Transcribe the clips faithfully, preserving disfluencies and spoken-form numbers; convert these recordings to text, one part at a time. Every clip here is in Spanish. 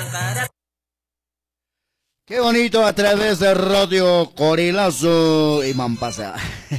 Qué bonito a través de Radio Corilazo y Mampasa.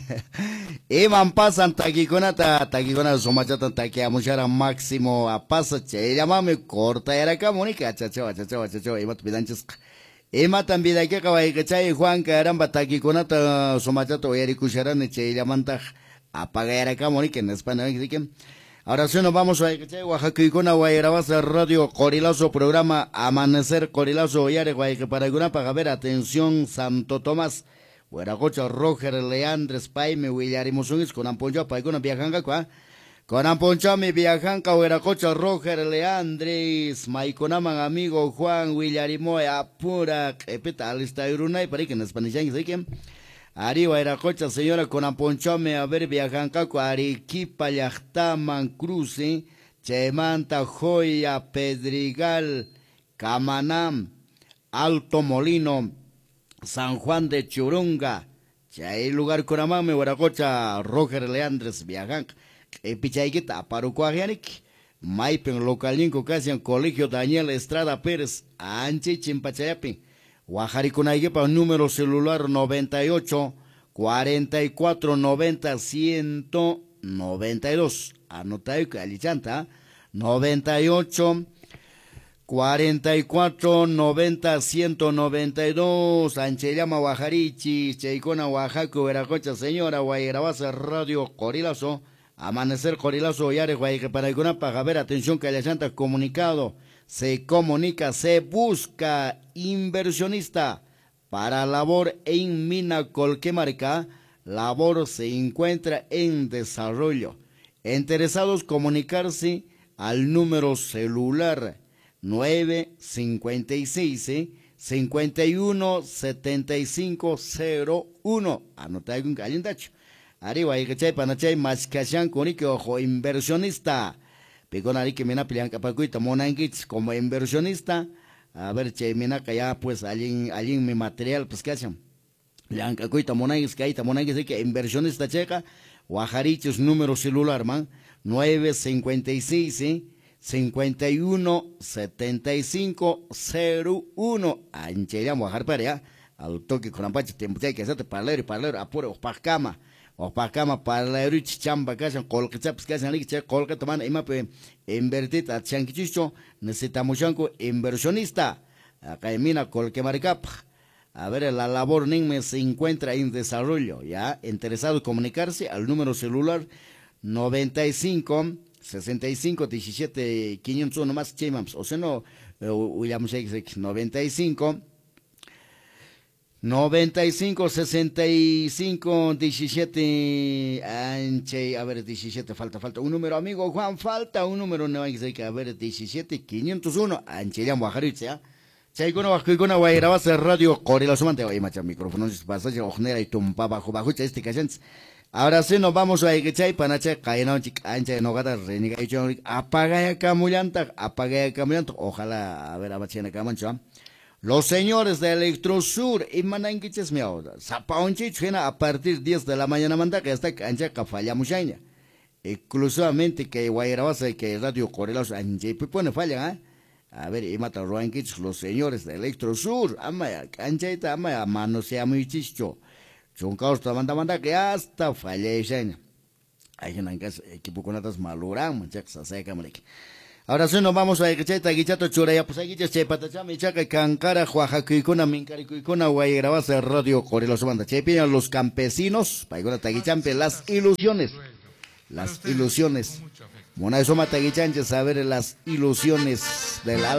Y Mampasa taquiconata, taquicona somachata taquiamuchara máximo a pasa che, llamame corta era camunica, chacho, chacho, chacho, y mat pidanches. Y matan vida que acaba que chay Juan caramba taquiconata somachata o ericucharan che, llamanta apaga era camunica en español, que ahora sí nos vamos a Oaxaca y con Guayrabasa Radio Corilazo, programa Amanecer Corilazo, Yare Guayque para alguna para ver, atención, Santo Tomás, Hueracocha, Roger, Leandres, Paime, Willarimusunis, con Amponcha, Paiguna, Viajanca, con Amponcha, mi Viajanca, Hueracocha, Roger, Leandres, Maiconaman, amigo Juan, Willarimoe, Apura, Epital, está Iruna y para que en español, ¿sí que? Arriba era cocha señora con Amponchome a ver viajanca Arequipa, Yachtaman, Cruce, Chemanta, Joya, Pedrigal, Camanam, Alto Molino, San Juan de Churunga, Chay lugar con Amame, Huaracocha, Roger Leandres, Viajanca, Epichayquita, Parucuajianic, Maipen, Localinco, Casian, Colegio Daniel Estrada Pérez, Anchi, Chimpachayapi. Guajaricunayguepa, número celular noventa y ocho, cuarenta y cuatro, noventa, ciento noventa y dos. Anotay que alichanta, noventa y ocho, cuarenta y cuatro, noventa, ciento noventa y dos. Anchellama Guajarichi, Cheicona, Oaxaca, Veracocha, señora, Guayrabasa, Radio Corilazo, Amanecer Corilazo, Yare, Guayqueparaycuna, para ver, atención que alichanta, comunicado. Se comunica, se busca inversionista para labor en Mina Colquemarca. Labor se encuentra en desarrollo. Interesados comunicarse al número celular nueve cincuenta y seis, cincuenta y uno, setenta y cinco cero uno. Anota un calendario. Arriba hay que chay panachay mascachan con que ojo inversionista. Piconari que mina pilian capacuita monanguits como inversionista. A ver, che, mina que ya pues allí, allí mi material, pues que hacen. Lian cacuita monanguits que ahí ta monanguits que inversionista checa. Guajarichos número celular, man. nueve cincuenta y seis, cincuenta y uno, setenta y cinco cero uno. Ancheria mojar para allá. Al toque con ampache tiempo que hacerte parlero y parlero apuro opacama. Opacama para el chamba que hacen colquechaps que hacen que colque toman ima pe invertir a chanquichicho necesitamos chanco inversionista acá en mina colque maricap. A ver, la labor NIME se encuentra en desarrollo, ya interesado comunicarse al número celular noventa y cinco, sesenta y cinco, diecisiete, quinientos uno más chimams, o sea no William Shakespeare noventa y cinco noventa y cinco, sesenta y cinco, diecisiete, anche, a ver, diecisiete, falta, falta, un número, amigo Juan, falta un número, no hay que, a ver, diecisiete, quinientos uno, anche, ya, Guajaritza, ya, Chaicona, Guajicona, Guayrabasa, Radio Corilazo, mante, oye, macha, micrófonos, pasaje, ojnera y tumpa, bajo, bajo, este cachens. Ahora sí nos vamos a Iguechay, Panache, Caena, Ancha, Nogada, Reniga, apaga ya Camulanta, apaga ya Camulanta, ojalá, a ver, a Bachena Camancho, los señores de Electrosur y Mananquiches Miauda, Zapaonchi Chena a partir diez de la mañana manda que hasta cancha que falla muchaña. Exclusivamente que Guayrabasa que Radio Corilazo Anche pone falla, ¿eh? A ver, y mata Ruanquich, los señores de Electrosur, amaya, canchaita, amaya, mano sea muy chicho. Chuncaos manda manda que hasta falla y hay en equipo con otras maluran, muchachos, se camarique. Ahora sí nos vamos a Echeta, Guichato, Churaya, pues aquí ya se patachame, chaca, Cancara, Oaxacuicona, Mincaricuicona, Guayrabasa, Radio Corilazo, banda, Chepia, los campesinos, Paigona, Taguichampe, las ilusiones, las ilusiones. Mona, eso mata Taguichanche, saber las ilusiones del alma.